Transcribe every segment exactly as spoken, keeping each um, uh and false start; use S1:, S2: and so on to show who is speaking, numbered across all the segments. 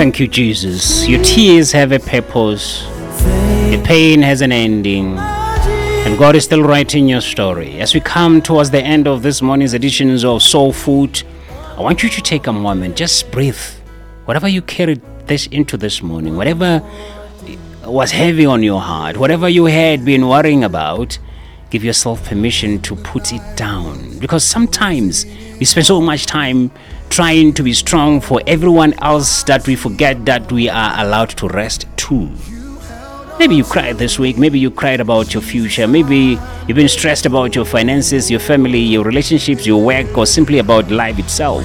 S1: Thank you, Jesus. Your tears have a purpose. Your pain has an ending. And God is still writing your story. As we come towards the end of this morning's editions of Soul Food, I want you to take a moment, just breathe. Whatever you carried this into this morning, whatever was heavy on your heart, whatever you had been worrying about, give yourself permission to put it down. Because sometimes we spend so much time trying to be strong for everyone else that we forget that we are allowed to rest too. Maybe you cried this week, maybe you cried about your future, maybe you've been stressed about your finances, your family, your relationships, your work, or simply about life itself.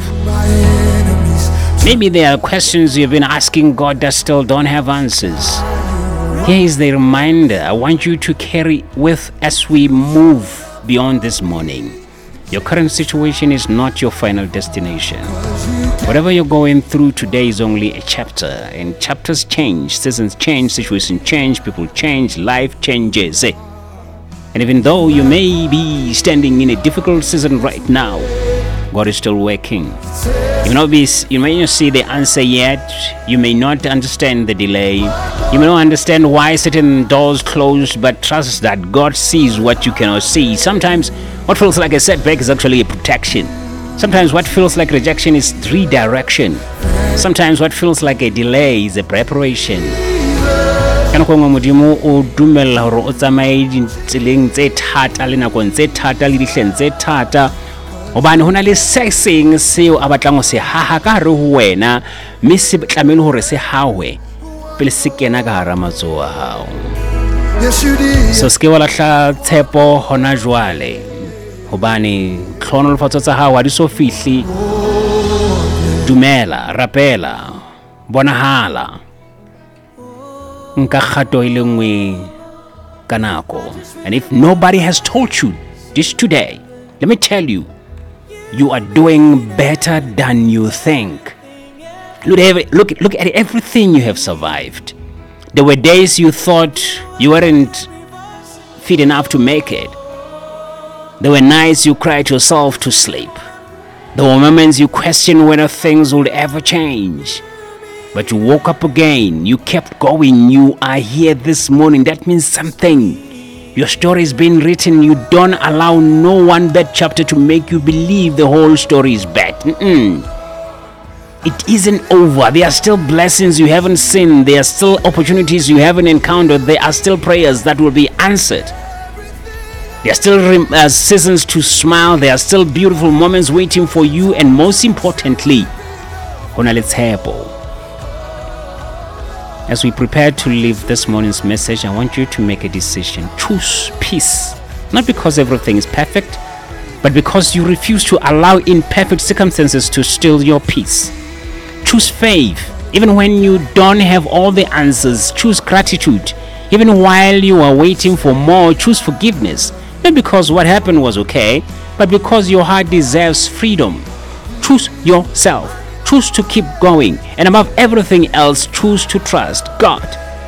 S1: Maybe there are questions you've been asking God that still don't have answers. Here is the reminder I want you to carry with as we move beyond this morning. Your current situation is not your final destination. Whatever you're going through today is only a chapter, and chapters change, seasons change, situations change, people change, life changes. And even though you may be standing in a difficult season right now, God is still working. You may not be, you may not see the answer yet. You may not understand the delay. You may not understand why certain doors closed, but trust that God sees what you cannot see. Sometimes what feels like a setback is actually a protection. Sometimes what feels like rejection is redirection. Sometimes what feels like a delay is a preparation. Kana go mo modimo o dumella hore o tsamaye ditseleng tse thata le nakong tse thata le dihleng tse thata. Hobane hona le se seng seo a batlang ho se haha ka hare ho wena, mme se tlamehile hore se hawe pele se kena ka hara matsoho a hao. So ske wala hla tshepo hona jwale, hobane tlhonolofatso tsa hao ha di so fihli. Dumela, rapela, bonahala, nka kgato ile nngwe ka nako. And if nobody has told you this today, let me tell you, you are doing better than you think. Look at, look, look at everything you have survived. There were days you thought you weren't fit enough to make it. There were nights you cried yourself to sleep. There were moments you questioned whether things would ever change. But you woke up again. You kept going. You are here this morning. That means something. Your story is being written. You don't allow no one bad chapter to make you believe the whole story is bad. Mm-mm. It isn't over. There are still blessings you haven't seen. There are still opportunities you haven't encountered. There are still prayers that will be answered. There are still uh, seasons to smile. There are still beautiful moments waiting for you. And most importantly, hona le tshepo. As we prepare to leave this morning's message, I want you to make a decision. Choose peace. Not because everything is perfect, but because you refuse to allow imperfect circumstances to steal your peace. Choose faith. Even when you don't have all the answers, choose gratitude. Even while you are waiting for more, choose forgiveness. Not because what happened was okay, but because your heart deserves freedom. Choose yourself. Choose to keep going, and above everything else, choose to trust God.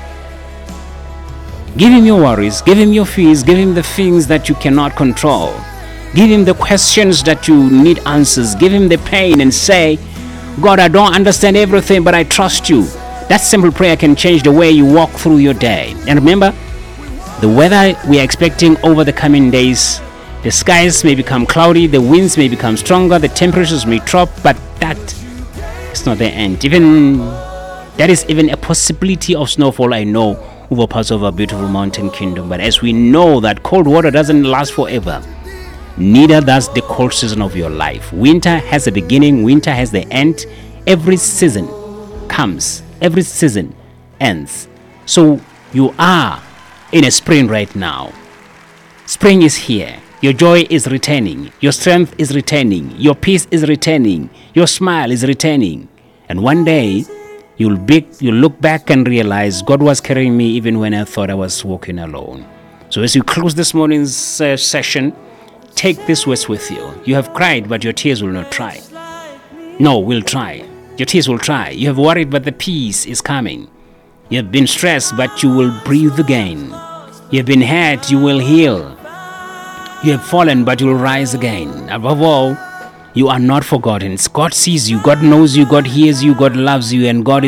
S1: Give him your worries, give him your fears, give him the things that you cannot control. Give him the questions that you need answers. Give him the pain and say, God, I don't understand everything, but I trust you. That simple prayer can change the way you walk through your day. And remember, the weather we are expecting over the coming days, the skies may become cloudy, the winds may become stronger, the temperatures may drop, but that it's not the end. Even that is even a possibility of snowfall, I know, over parts of our beautiful mountain kingdom. But as we know that cold water doesn't last forever, neither does the cold season of your life. Winter has a beginning, winter has the end. Every season comes, every season ends. So you are in a spring right now. Spring is here. Your joy is returning. Your strength is returning. Your peace is returning. Your smile is returning. And one day, you'll be, you'll look back and realize God was carrying me even when I thought I was walking alone. So as you close this morning's uh, session, take this words with you. You have cried, but your tears will not try. No, will try. Your tears will try. You have worried, but the peace is coming. You have been stressed, but you will breathe again. You have been hurt, you will heal. You have fallen, but you will rise again. Above all, you are not forgotten. God sees you, God knows you, God hears you, God loves you, and God is